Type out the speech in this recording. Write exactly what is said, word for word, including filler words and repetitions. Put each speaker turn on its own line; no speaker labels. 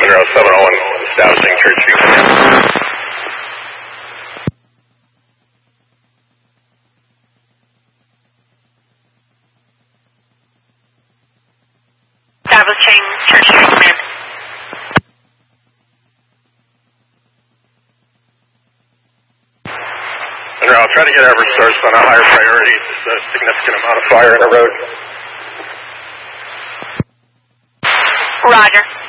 Monroe seven oh one, establishing church view command.
Establishing church view command.
Monroe, I'll try to get EverSource on a higher priority. There's a significant amount of fire in the road.
Roger.